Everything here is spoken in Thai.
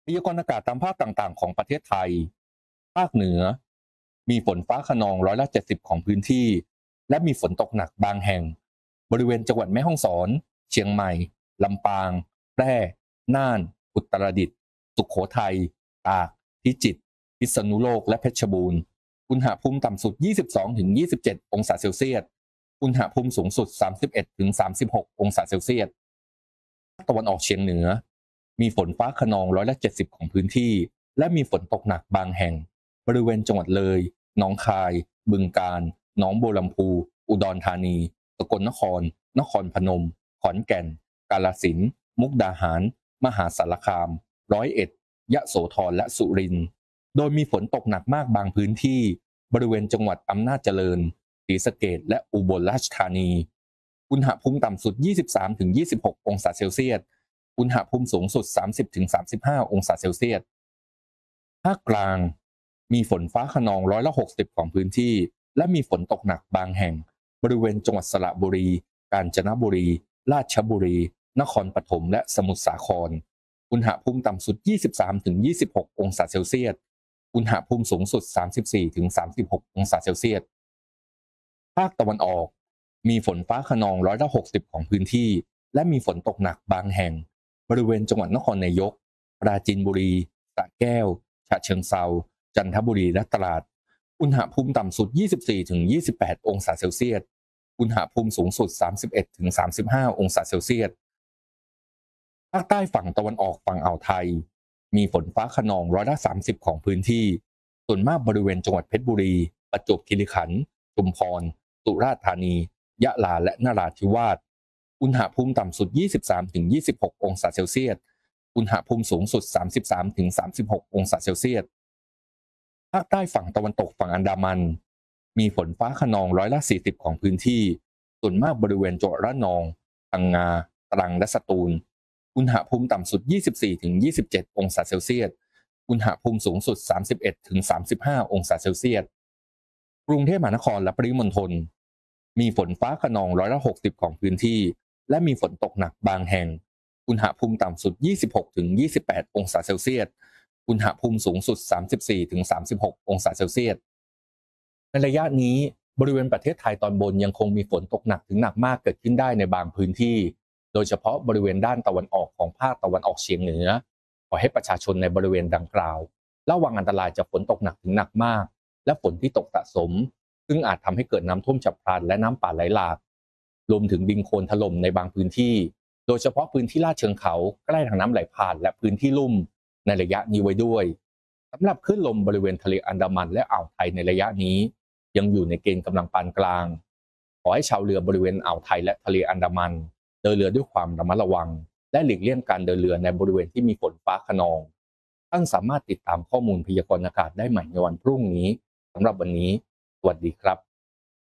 พยากรณ์อากาศตามภาคต่างๆของประเทศไทยภาคเหนือมีฝนฟ้าคะนอง70%ของพื้นที่และมีฝนตกหนักบางแห่งบริเวณจังหวัดแม่ฮ่องสอนเชียงใหม่ลำปางแพร่น่านอุตรดิตถ์สุโขทัยตากพิจิตรพิษณุโลกและเพชรบูรณ์อุณหภูมิต่ำสุด 22-27 องศาเซลเซียสอุณหภูมิสูงสุด 31-36 องศาเซลเซียสภาคตะวันออกเฉียงเหนือมีฝนฟ้าคะนอง70%ของพื้นที่และมีฝนตกหนักบางแห่งบริเวณจังหวัดเลยหนองคายบึงกาฬหนองบัวลำพูอุดรธานีสกลนครนครพนมขอนแก่นกาฬสินธุ์มุกดาหารมหาสารคาม101ยะโสธรและสุรินทร์โดยมีฝนตกหนักมากบางพื้นที่บริเวณจังหวัดอำนาจเจริญศรีสะเกษและอุบลราชธานีอุณหภูมิต่ำสุด 23-26 องศาเซลเซียสอุณหภูมิสูงสุด 30-35 องศาเซลเซียสภาคกลางมีฝนฟ้าคะนอง60%ของพื้นที่และมีฝนตกหนักบางแห่งบริเวณจังหวัดสระบุรีกาญจนบุรีราชบุรีนครปฐมและสมุทรสาครอุณหภูมิต่ำสุด 23-26 องศาเซลเซียสอุณหภูมิสูงสุด 34-36 องศาเซลเซียสภาคตะวันออกมีฝนฟ้าคะนอง60%ของพื้นที่และมีฝนตกหนักบางแห่งบริเวณจังหวัดนครนายกปราจีนบุรีสระแก้วฉะเชิงเทราจันทบุรีและตราดอุณหภูมิต่ำสุด 24-28 องศาเซลเซียสอุณหภูมิสูงสุด 31-35 องศาเซลเซียสภาคใต้ฝั่งตะวันออกฝั่งอ่าวไทยมีฝนฟ้าคะนอง30%ของพื้นที่ส่วนมากบริเวณจังหวัดเพชรบุรีประจวบคีรีขันธ์ชุมพรสุราษฎร์ธานียะลาและนราธิวาสอุณหภูมิต่ำสุด 23-26 องศาเซลเซียสอุณหภูมิสูงสุด 33-36 องศาเซลเซียสภาคใต้ฝั่งตะวันตกฝั่งอันดามันมีฝนฟ้าคะนอง40%ของพื้นที่ส่วนมากบริเวณจังหวัดระนองพังงาตรังและสตูลอุณหภูมิต่ำสุด 24-27 องศาเซลเซียสอุณหภูมิสูงสุด 31-35 องศาเซลเซียสกรุงเทพมหานครและปริมณฑลมีฝนฟ้าคะนอง60%ของพื้นที่และมีฝนตกหนักบางแห่งอุณหภูมิต่ำสุด 26-28 องศาเซลเซียสอุณหภูมิสูงสุด 34-36 องศาเซลเซียสในระยะนี้บริเวณประเทศไทยตอนบนยังคงมีฝนตกหนักถึงหนักมากเกิดขึ้นได้ในบางพื้นที่โดยเฉพาะบริเวณด้านตะวันออกของภาคตะวันออกเฉียงเหนือขอให้ประชาชนในบริเวณดังกล่าวระวังอันตรายจากฝนตกหนักถึงหนักมากและฝนที่ตกสะสมซึ่งอาจทำให้เกิดน้ำท่วมฉับพลันและน้ำป่าไหลหลากรวมถึงดินโคลนถล่มในบางพื้นที่โดยเฉพาะพื้นที่ลาดเชิงเขาใกล้ทางน้ำไหลผ่านและพื้นที่ลุ่มในระยะนี้ไว้ด้วยสำหรับคลื่นลมบริเวณทะเลอันดามันและอ่าวไทยในระยะนี้ยังอยู่ในเกณฑ์กำลังปานกลางขอให้ชาวเรือบริเวณอ่าวไทยและทะเลอันดามันเดินเรือด้วยความระมัดระวังและหลีกเลี่ยงการเดินเรือในบริเวณที่มีฝนฟ้าคะนองท่านสามารถติดตามข้อมูลพยากรณ์อากาศได้ใหม่ในวันพรุ่งนี้สำหรับวันนี้สวัสดีครับ